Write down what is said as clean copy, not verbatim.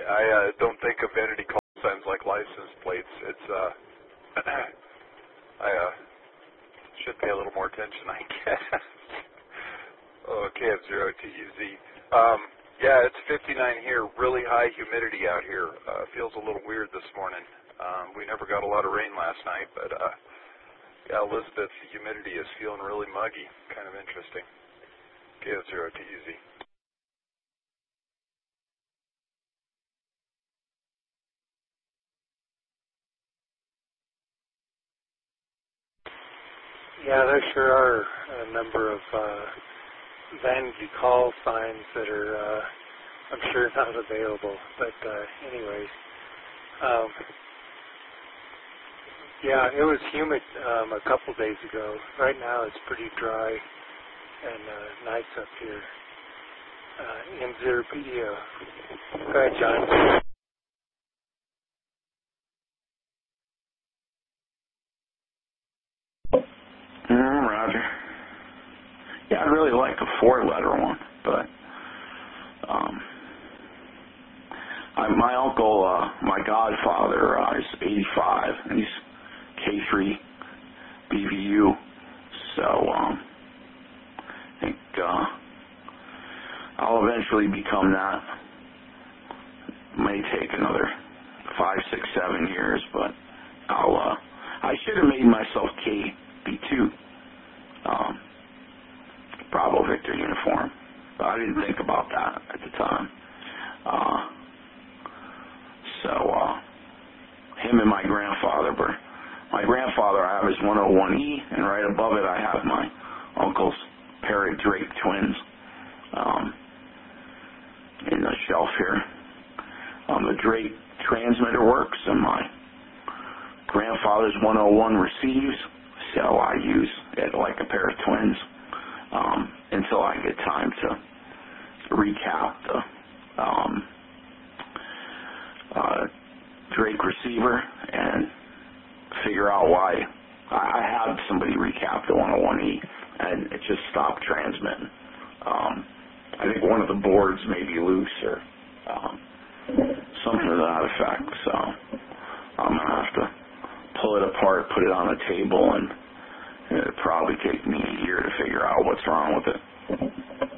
I don't think of vanity call signs like license plates. It's I should pay a little more attention, I guess. Oh, KF0TUZ. Yeah, it's 59 here. Really high humidity out here. Feels a little weird this morning. We never got a lot of rain last night, but yeah, Elizabeth, the humidity is feeling really muggy. Kind of interesting. KF0TUZ. Yeah, there sure are a number of vanity call signs that are, I'm sure, not available. But anyways, yeah, it was humid a couple days ago. Right now it's pretty dry and nice up here. M0PD. Go ahead, John. Roger. Yeah, I'd really like a four-letter one, but my uncle, my godfather, is 85, and he's K3 BVU, so I think I'll eventually become that. May take another 5, 6, 7 years, but I should have made myself KB2, Bravo Victor uniform, but I didn't think about that at the time. Him and my grandfather were. My grandfather I have his 101E, and right above it I have my uncle's pair of Drake twins in the shelf here. The Drake transmitter works, and my grandfather's 101 receives, so I use it like a pair of twins until I get time to recap the Drake receiver and figure out why. I had somebody recap the 101E and it just stopped transmitting. I think one of the boards may be loose or something to that effect, so I'm going to have to pull it apart, put it on a table, and it'll probably take me a year to figure out what's wrong with it.